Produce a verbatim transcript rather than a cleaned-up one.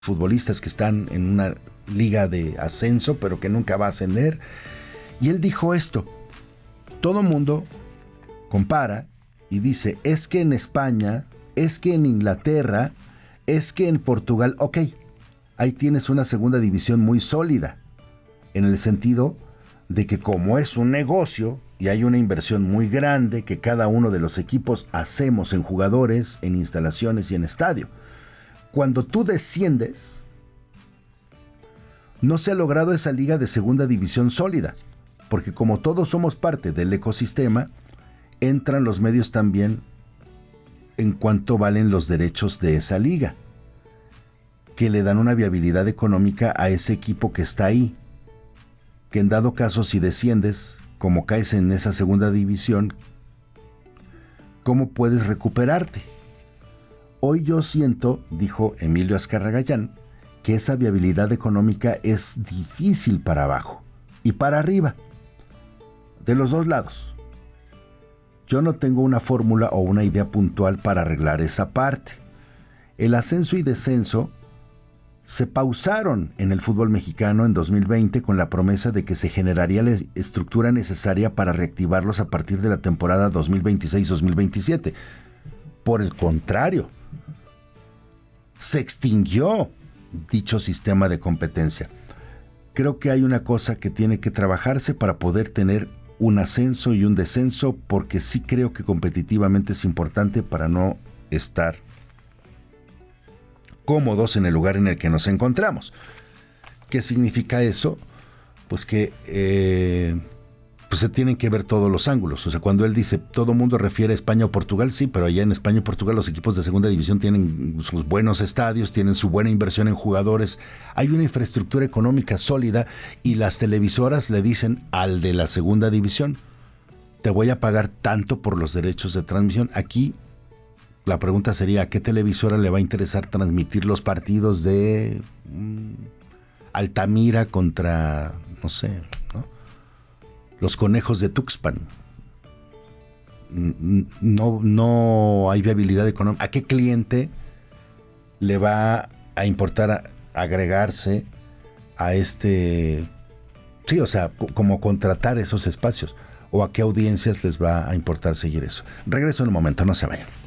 futbolistas que están en una liga de ascenso, pero que nunca va a ascender. Y él dijo esto: todo mundo compara y dice, es que en España, es que en Inglaterra, es que en Portugal, ok, ahí tienes una segunda división muy sólida, en el sentido de que como es un negocio y hay una inversión muy grande que cada uno de los equipos hacemos en jugadores, en instalaciones y en estadio. Cuando tú desciendes, no se ha logrado esa liga de segunda división sólida, porque como todos somos parte del ecosistema, entran los medios también en cuanto valen los derechos de esa liga, que le dan una viabilidad económica a ese equipo que está ahí, que en dado caso si desciendes, como caes en esa segunda división, ¿cómo puedes recuperarte? Hoy yo siento, dijo Emilio Azcárraga Gallán, que esa viabilidad económica es difícil para abajo y para arriba, de los dos lados. Yo no tengo una fórmula o una idea puntual para arreglar esa parte. El ascenso y descenso se pausaron en el fútbol mexicano en dos mil veinte con la promesa de que se generaría la estructura necesaria para reactivarlos a partir de la temporada dos mil veintiséis dos mil veintisiete. Por el contrario, se extinguió dicho sistema de competencia. Creo que hay una cosa que tiene que trabajarse para poder tener un ascenso y un descenso, porque sí creo que competitivamente es importante para no estar cómodos en el lugar en el que nos encontramos. ¿Qué significa eso? Pues que eh, pues se tienen que ver todos los ángulos. O sea, cuando él dice, todo mundo refiere a España o Portugal, sí, pero allá en España y Portugal los equipos de segunda división tienen sus buenos estadios, tienen su buena inversión en jugadores, hay una infraestructura económica sólida y las televisoras le dicen al de la segunda división, te voy a pagar tanto por los derechos de transmisión. Aquí la pregunta sería, ¿a qué televisora le va a interesar transmitir los partidos de um, Altamira contra, no sé, ¿no? Los Conejos de Tuxpan? No, no hay viabilidad económica. ¿A qué cliente le va a importar agregarse a este? Sí, o sea, como contratar esos espacios. ¿O a qué audiencias les va a importar seguir eso? Regreso en un momento, no se vayan.